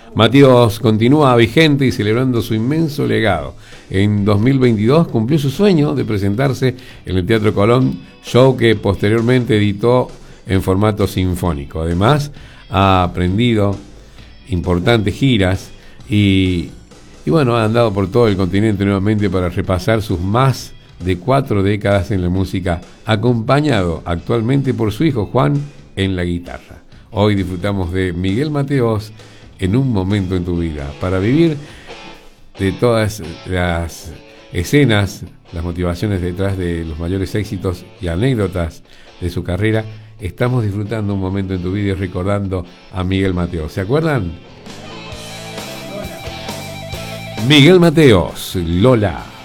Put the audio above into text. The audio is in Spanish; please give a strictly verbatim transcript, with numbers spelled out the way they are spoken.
Mateos continúa vigente y celebrando su inmenso legado. En dos mil veintidós cumplió su sueño de presentarse en el Teatro Colón, show que posteriormente editó en formato sinfónico. Además, ha aprendido importantes giras y, y bueno, ha andado por todo el continente nuevamente para repasar sus más de cuatro décadas en la música, acompañado actualmente por su hijo Juan en la guitarra. Hoy disfrutamos de Miguel Mateos en Un momento en tu vida, para vivir de todas las escenas, las motivaciones detrás de los mayores éxitos y anécdotas de su carrera. Estamos disfrutando Un momento en tu vida y recordando a Miguel Mateos. ¿Se acuerdan? Miguel Mateos, Lola.